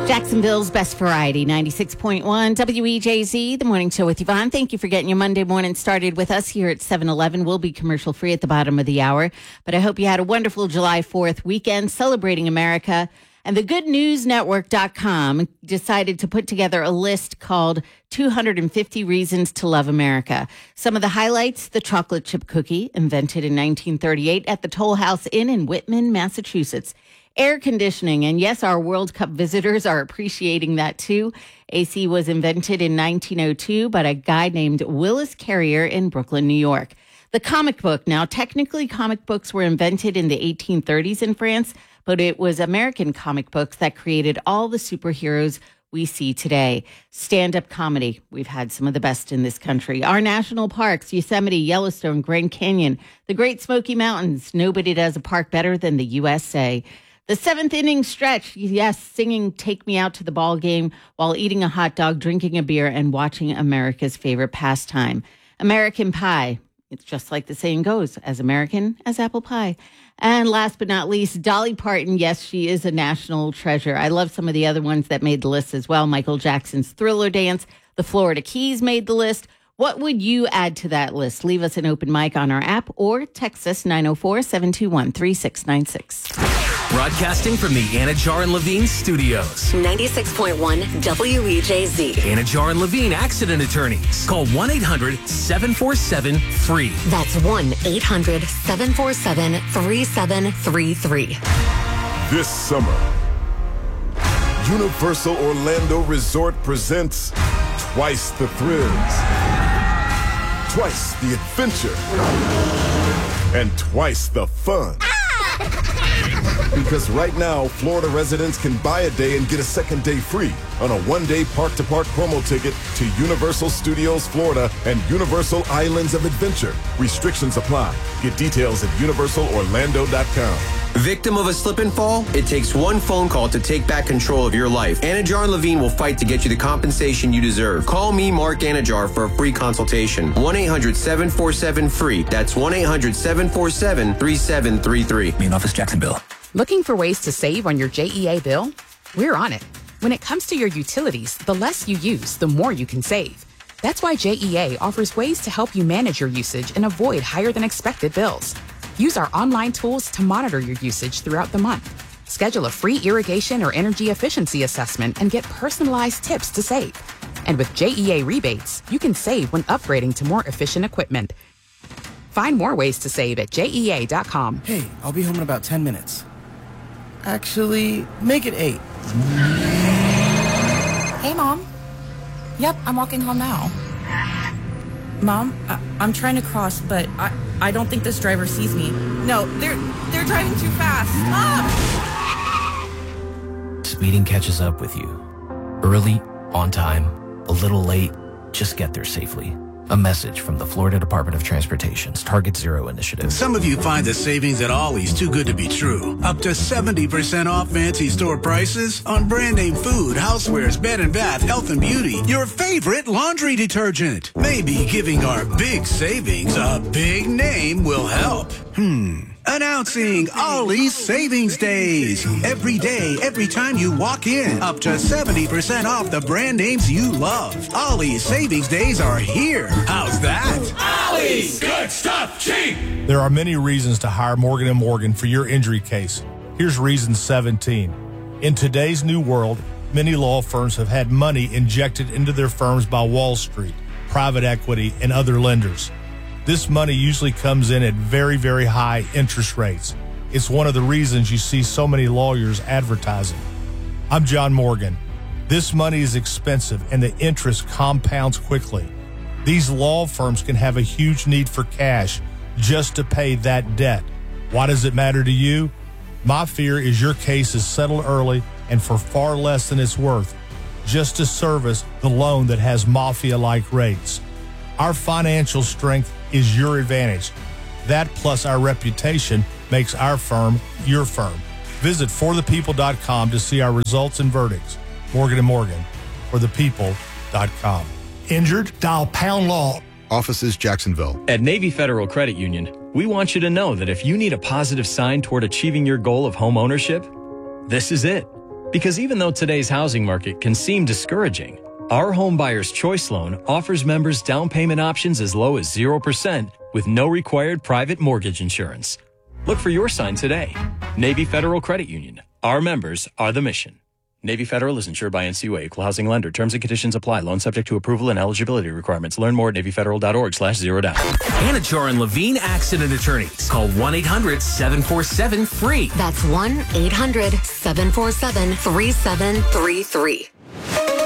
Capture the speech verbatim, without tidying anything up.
Jacksonville's best variety, ninety-six point one W E J Z, the morning show with Yvonne. Thank you for getting your Monday morning started with us here at seven eleven. We'll be commercial free at the bottom of the hour, but I hope you had a wonderful July fourth weekend celebrating America. And the good news network dot com decided to put together a list called two hundred fifty Reasons to Love America. Some of the highlights: the chocolate chip cookie, invented in nineteen thirty-eight at the Toll House Inn in Whitman, Massachusetts. Air conditioning, and yes, our World Cup visitors are appreciating that too. A C was invented in nineteen oh two by a guy named Willis Carrier in Brooklyn, New York. The comic book. Now, technically, comic books were invented in the eighteen thirties in France, but it was American comic books that created all the superheroes we see today. Stand-up comedy. We've had some of the best in this country. Our national parks: Yosemite, Yellowstone, Grand Canyon, the Great Smoky Mountains. Nobody does a park better than the U S A. The seventh inning stretch, yes, singing Take Me Out to the Ball Game while eating a hot dog, drinking a beer, and watching America's favorite pastime. American Pie. It's just like the saying goes, as American as apple pie. And last but not least, Dolly Parton. Yes, she is a national treasure. I love some of the other ones that made the list as well. Michael Jackson's Thriller Dance. The Florida Keys made the list. What would you add to that list? Leave us an open mic on our app or text us nine oh four, seven two one, three six nine six. Broadcasting from the Anajar and Levine studios. ninety-six point one W E J Z. Anajar and Levine accident attorneys. Call one eight hundred, seven four seven, F R E E. That's one eight hundred, seven four seven, three seven three three. This summer, Universal Orlando Resort presents twice the thrills, twice the adventure, and twice the fun. Because right now, Florida residents can buy a day and get a second day free on a one-day park-to-park promo ticket to Universal Studios Florida and Universal Islands of Adventure. Restrictions apply. Get details at universal orlando dot com. Victim of a slip and fall? It takes one phone call to take back control of your life. Anajar and Levine will fight to get you the compensation you deserve. Call me, Mark Anajar, for a free consultation. one eight hundred, seven four seven, F R E E. That's one eight hundred, seven four seven, three seven three three. Main office, Jacksonville. Looking for ways to save on your J E A bill? We're on it. When it comes to your utilities, the less you use, the more you can save. That's why J E A offers ways to help you manage your usage and avoid higher than expected bills. Use our online tools to monitor your usage throughout the month. Schedule a free irrigation or energy efficiency assessment and get personalized tips to save. And with J E A rebates, you can save when upgrading to more efficient equipment. Find more ways to save at J E A dot com. Hey, I'll be home in about ten minutes. Actually, make it eight. Hey, Mom. Yep, I'm walking home now. Mom, I- I'm trying to cross, but I-, I don't think this driver sees me. No, they're they're driving too fast. Stop! Speeding catches up with you. Early, on time, a little late, just get there safely. A message from the Florida Department of Transportation's Target Zero initiative. Some of you find the savings at Ollie's too good to be true. Up to seventy percent off fancy store prices on brand name food, housewares, bed and bath, health and beauty, your favorite laundry detergent. Maybe giving our big savings a big name will help. Hmm. Announcing Ollie's Savings Days. Every day, every time you walk in, up to seventy percent off the brand names you love. Ollie's Savings Days are here. How's that? Ollie's! Good stuff, cheap! There are many reasons to hire Morgan and Morgan for your injury case. Here's reason seventeen. In today's new world, many law firms have had money injected into their firms by Wall Street, private equity, and other lenders. This money usually comes in at very, very high interest rates. It's one of the reasons you see so many lawyers advertising. I'm John Morgan. This money is expensive and the interest compounds quickly. These law firms can have a huge need for cash just to pay that debt. Why does it matter to you? My fear is your case is settled early and for far less than it's worth, just to service the loan that has mafia-like rates. Our financial strength is your advantage. That plus our reputation makes our firm your firm. Visit for the people dot com to see our results and verdicts. Morgan and Morgan, for the people dot com. Injured? Dial pound law. Offices Jacksonville. At Navy Federal Credit Union, we want you to know that if you need a positive sign toward achieving your goal of home ownership, this is it. Because even though today's housing market can seem discouraging, our Home Buyer's Choice Loan offers members down payment options as low as zero percent with no required private mortgage insurance. Look for your sign today. Navy Federal Credit Union. Our members are the mission. Navy Federal is insured by N C U A, Equal Housing Lender. Terms and conditions apply. Loan subject to approval and eligibility requirements. Learn more at NavyFederal.org slash zero down. Anajar and Levine Accident Attorneys. Call one eight hundred seven four seven free. That's one eight hundred seven four seven three seven three three.